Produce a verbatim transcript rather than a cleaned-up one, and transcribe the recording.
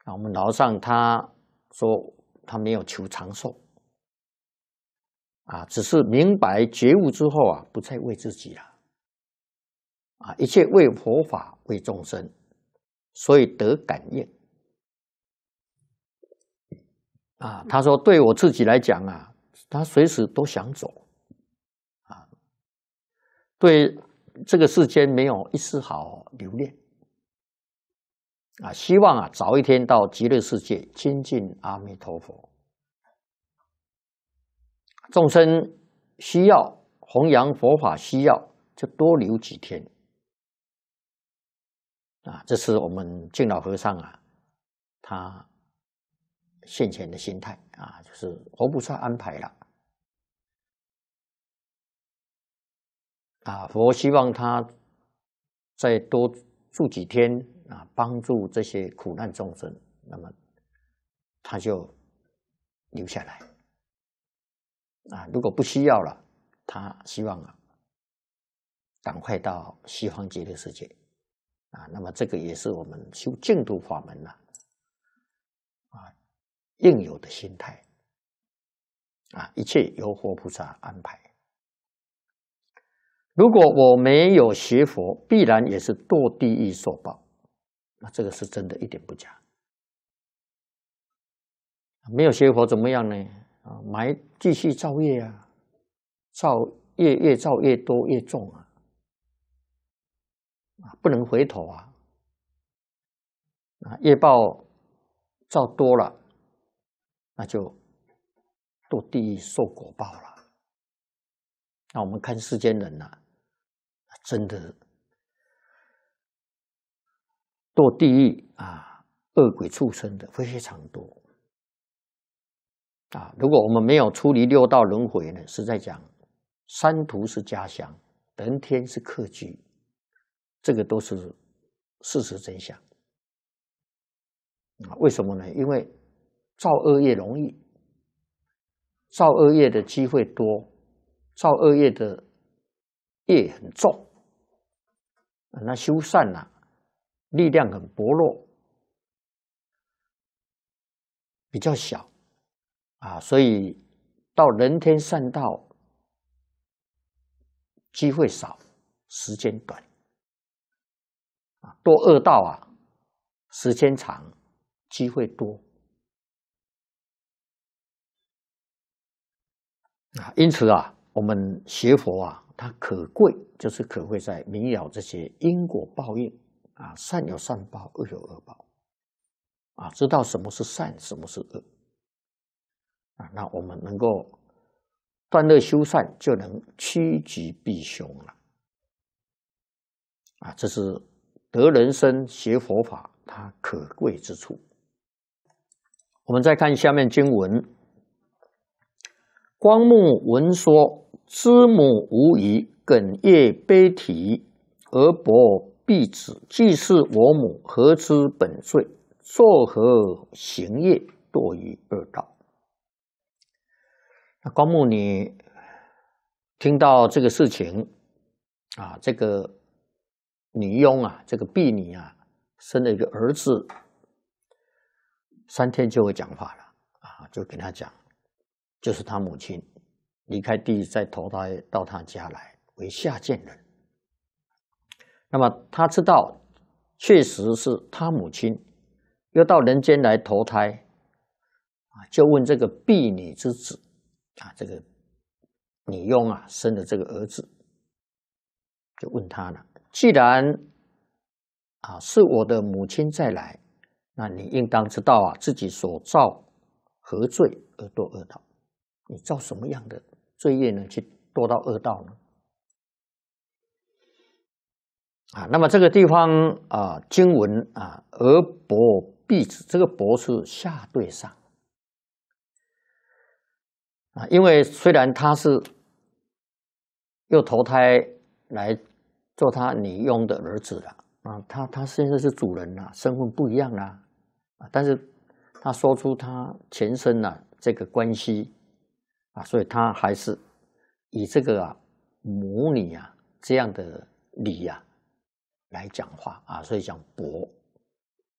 啊，我们老和尚他说他没有求长寿，啊，只是明白觉悟之后啊，不再为自己了，啊，一切为佛法为众生，所以得感应。啊，他说对我自己来讲啊，他随时都想走，啊，对这个世间没有一丝毫留恋。啊，希望啊早一天到极乐世界亲近阿弥陀佛。众生需要弘扬佛法，需要就多留几天。啊，这是我们净老和尚啊，他现前的心态啊，就是活菩萨安排了。啊，佛希望他再多住几天。啊，帮助这些苦难众生，那么他就留下来。啊，如果不需要了，他希望啊，赶快到西方极乐世界。啊，那么这个也是我们修净土法门呐，啊，应有的心态。啊，一切由佛菩萨安排。如果我没有学佛，必然也是堕地狱受报。那这个是真的，一点不假。没有学佛怎么样呢？啊，埋继续造业啊，造业越造越多越重啊，啊，不能回头啊，啊，业报造多了，那就堕地狱受果报了。那我们看世间人呐、啊，真的。堕地狱啊，恶鬼畜生的非常多啊！如果我们没有出离六道轮回呢，实在讲，三途是家乡，人天是客居，这个都是事实真相啊！为什么呢？因为造恶业容易，造恶业的机会多，造恶业的业很重，那修善呐、啊。力量很薄弱，比较小啊，所以到人天善道机会少，时间短啊；堕恶道啊，时间长，机会多啊。因此啊，我们学佛啊，它可贵，就是可贵在明了这些因果报应。啊，善有善报，恶有恶报，啊，知道什么是善，什么是恶，啊，那我们能够断恶修善，就能趋吉避凶了，啊，这是得人生学佛法它可贵之处。我们再看下面经文：光目闻说，知母无疑，哽咽悲啼，而薄婢子，既是我母，何知本罪？作何行业，堕于恶道。那光目你听到这个事情啊，这个女佣啊，这个婢女啊，生了一个儿子，三天就会讲话了啊，就跟他讲，就是他母亲离开地狱，再投胎到他家来为下贱人。那么他知道确实是他母亲又到人间来投胎啊，就问这个婢女之子啊，这个女佣啊生的这个儿子，就问他了：既然啊是我的母亲再来，那你应当知道啊自己所造何罪而堕恶道？你造什么样的罪业呢？去堕到恶道呢？啊，那么这个地方啊，经文啊，而薄婢子，这个薄是下对上啊，因为虽然他是又投胎来做他女佣的儿子了啊，他他现在是主人了，身份不一样啦啊，但是他说出他前身啊这个关系啊，所以他还是以这个啊母女啊这样的礼啊来讲话啊，所以讲薄